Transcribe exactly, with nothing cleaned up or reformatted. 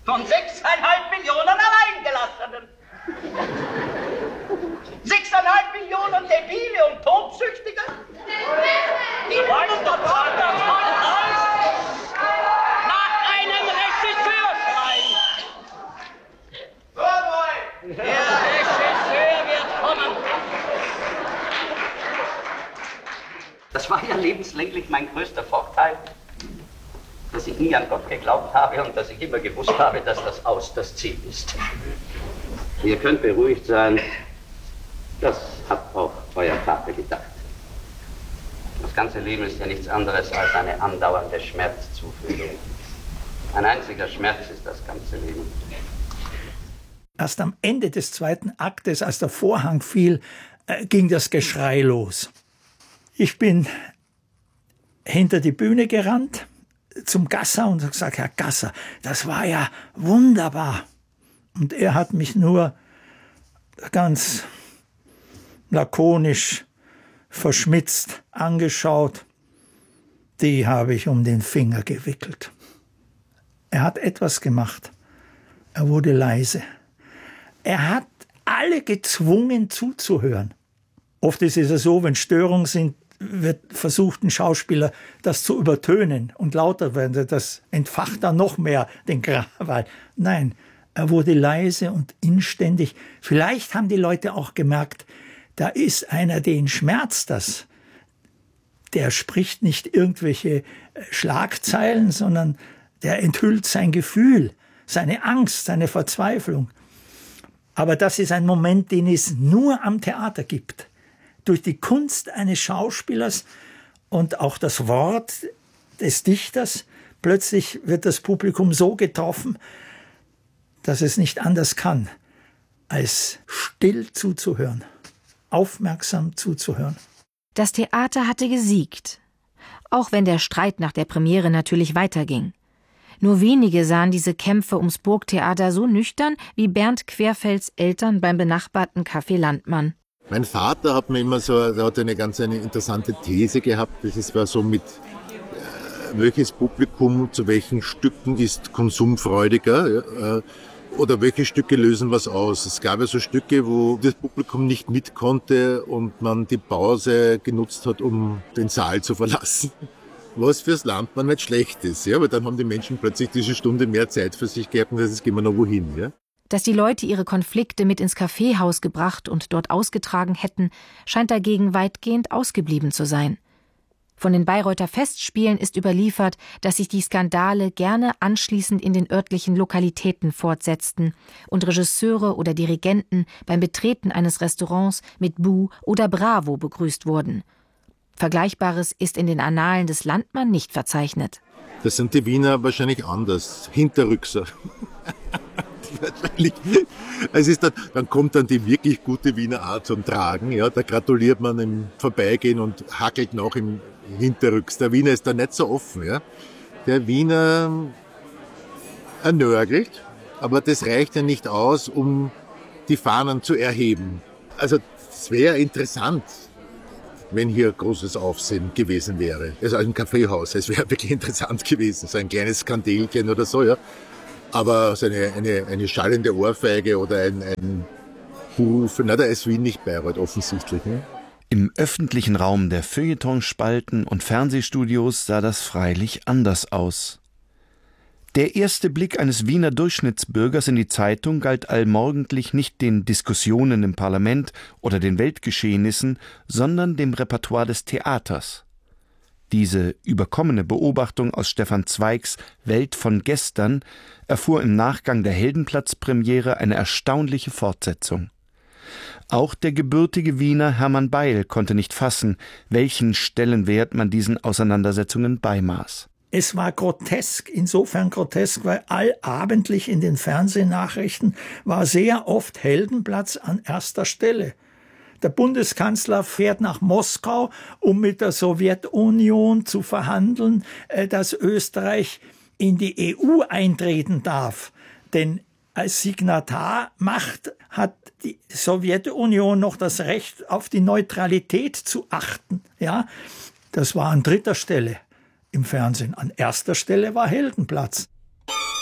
von sechseinhalb Millionen Alleingelassenen. Sechseinhalb Millionen Debile und Tobsüchtige. Die wollen doch anders nach einem Regisseur schreien. Der Regisseur wird kommen. Das war ja lebenslänglich mein größter Vorteil, dass ich nie an Gott geglaubt habe und dass ich immer gewusst habe, dass das Aus das Ziel ist. Ihr könnt beruhigt sein, das hat auch euer Vater gedacht. Das ganze Leben ist ja nichts anderes als eine andauernde Schmerzzufügung. Ein einziger Schmerz ist das ganze Leben. Erst am Ende des zweiten Aktes, als der Vorhang fiel, äh, ging das Geschrei los. Ich bin hinter die Bühne gerannt, zum Gasser, und habe gesagt, Herr Gasser, das war ja wunderbar. Und er hat mich nur ganz lakonisch, verschmitzt angeschaut. Die habe ich um den Finger gewickelt. Er hat etwas gemacht. Er wurde leise. Er hat alle gezwungen zuzuhören. Oft ist es so, wenn Störungen sind, wird versucht, ein Schauspieler das zu übertönen und lauter werden. Das entfacht dann noch mehr den Krawall. Nein, er wurde leise und inständig. Vielleicht haben die Leute auch gemerkt, da ist einer, den schmerzt das. Der spricht nicht irgendwelche Schlagzeilen, sondern der enthüllt sein Gefühl, seine Angst, seine Verzweiflung. Aber das ist ein Moment, den es nur am Theater gibt. Durch die Kunst eines Schauspielers und auch das Wort des Dichters, plötzlich wird das Publikum so getroffen, dass es nicht anders kann, als still zuzuhören, aufmerksam zuzuhören. Das Theater hatte gesiegt, auch wenn der Streit nach der Premiere natürlich weiterging. Nur wenige sahen diese Kämpfe ums Burgtheater so nüchtern wie Bernd Querfelds Eltern beim benachbarten Café Landmann. Mein Vater hat mir immer so, der hat eine ganz eine interessante These gehabt. Das war so mit, äh, welches Publikum zu welchen Stücken ist konsumfreudiger, äh, oder welche Stücke lösen was aus. Es gab ja so Stücke, wo das Publikum nicht mit konnte und man die Pause genutzt hat, um den Saal zu verlassen. Was fürs Landmann nicht schlecht ist, ja, weil dann haben die Menschen plötzlich diese Stunde mehr Zeit für sich gehabt und jetzt gehen wir noch wohin, ja. Dass die Leute ihre Konflikte mit ins Kaffeehaus gebracht und dort ausgetragen hätten, scheint dagegen weitgehend ausgeblieben zu sein. Von den Bayreuther Festspielen ist überliefert, dass sich die Skandale gerne anschließend in den örtlichen Lokalitäten fortsetzten und Regisseure oder Dirigenten beim Betreten eines Restaurants mit Buh oder Bravo begrüßt wurden. Vergleichbares ist in den Annalen des Landmann nicht verzeichnet. Das sind die Wiener wahrscheinlich anders, Hinterrückser. Es ist dann, dann kommt dann die wirklich gute Wiener Art zum Tragen. Ja, da gratuliert man im Vorbeigehen und hackelt noch im Hinterrücks. Der Wiener ist da nicht so offen. Ja. Der Wiener ernörgelt, aber das reicht ja nicht aus, um die Fahnen zu erheben. Also es wäre interessant, wenn hier großes Aufsehen gewesen wäre. Also ein Kaffeehaus, es wäre wirklich interessant gewesen, so ein kleines Skandelchen oder so, ja. Aber so eine, eine, eine schallende Ohrfeige oder ein, ein Ruf, na, da ist Wien nicht Bayreuth offensichtlich. Ne? Im öffentlichen Raum der Feuilletonspalten und Fernsehstudios sah das freilich anders aus. Der erste Blick eines Wiener Durchschnittsbürgers in die Zeitung galt allmorgendlich nicht den Diskussionen im Parlament oder den Weltgeschehnissen, sondern dem Repertoire des Theaters. Diese überkommene Beobachtung aus Stefan Zweigs Welt von gestern erfuhr im Nachgang der Heldenplatz-Premiere eine erstaunliche Fortsetzung. Auch der gebürtige Wiener Hermann Beil konnte nicht fassen, welchen Stellenwert man diesen Auseinandersetzungen beimaß. Es war grotesk, insofern grotesk, weil allabendlich in den Fernsehnachrichten war sehr oft Heldenplatz an erster Stelle. Der Bundeskanzler fährt nach Moskau, um mit der Sowjetunion zu verhandeln, dass Österreich in die E U eintreten darf. Denn als Signatarmacht hat die Sowjetunion noch das Recht, auf die Neutralität zu achten. Ja, das war an dritter Stelle im Fernsehen. An erster Stelle war Heldenplatz.